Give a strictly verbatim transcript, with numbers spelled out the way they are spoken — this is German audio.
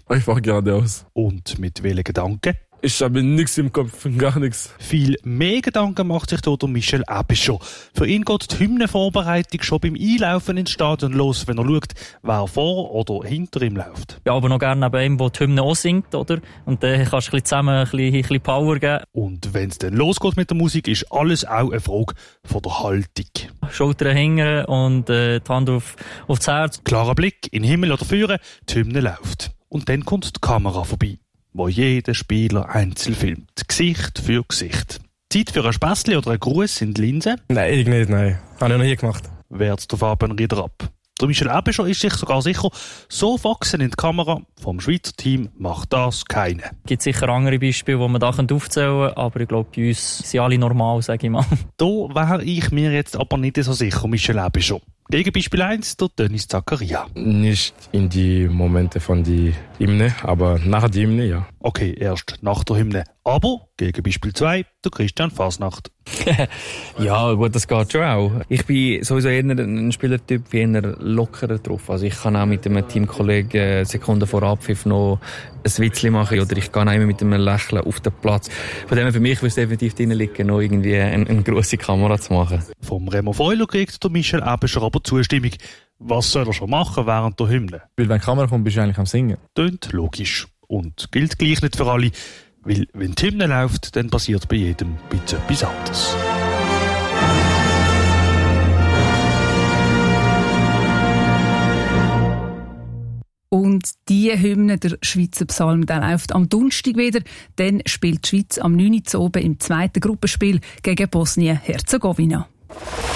einfach geradeaus. Und mit welchen Gedanken? Ich habe nichts im Kopf, gar nichts. Viel mehr Gedanken macht sich hier der Michel Aebischer. Für ihn geht die Hymnenvorbereitung schon beim Einlaufen ins Stadion los, wenn er schaut, wer vor oder hinter ihm läuft. Ja, aber noch gerne neben ihm, der die Hymne auch singt, oder? Und dann kannst du ein bisschen zusammen ein bisschen, ein bisschen Power geben. Und wenn es dann losgeht mit der Musik, ist alles auch eine Frage von der Haltung. Schultern hängen und äh, die Hand auf, auf das Herz. Klarer Blick in den Himmel oder Führer, die Hymne läuft. Und dann kommt die Kamera vorbei, wo jeder Spieler einzeln filmt. Gesicht für Gesicht. Zeit für ein Späßchen oder einen Gruß in die Linse? Nein, ich nicht, nein. Habe ich noch nie gemacht. Wärt's der Fabian Rieder ab. Der Michel Aebischer ist sich sogar sicher, so wachsen in die Kamera vom Schweizer Team macht das keiner. Es gibt sicher andere Beispiele, die man da aufzählen können, aber ich glaube, bei uns sind alle normal, sage ich mal. Da wäre ich mir jetzt aber nicht so sicher, Michel Aebischer. Gegenbeispiel eins, der Dennis Zakaria. Nicht in die Momente von der Hymne, aber nach der Hymne, ja. Okay, erst nach der Hymne. Aber, Gegenbeispiel zwei, der Christian Fasnacht. Ja, gut, das geht schon auch. Ich bin sowieso eher ein Spielertyp, wie eher lockerer drauf. Also ich kann auch mit einem Teamkollegen Sekunden vor Abpfiff noch ein Witzchen machen oder ich gehe auch immer mit einem Lächeln auf den Platz. Von dem her für mich würde es definitiv drin liegen, noch irgendwie eine, eine grosse Kamera zu machen. Vom Remo Freuler kriegt der Michel Aebischer aber Zustimmung. Was soll er schon machen während der Hymne? Weil wenn die Kamera kommt, bist du eigentlich am Singen. Tönt logisch. Und gilt gleich nicht für alle. Weil wenn die Hymne läuft, dann passiert bei jedem bitte etwas anderes. Und die Hymne, der Schweizer Psalm, der läuft am Donnerstag wieder. Dann spielt die Schweiz am neun Uhr oben im zweiten Gruppenspiel gegen Bosnien-Herzegowina.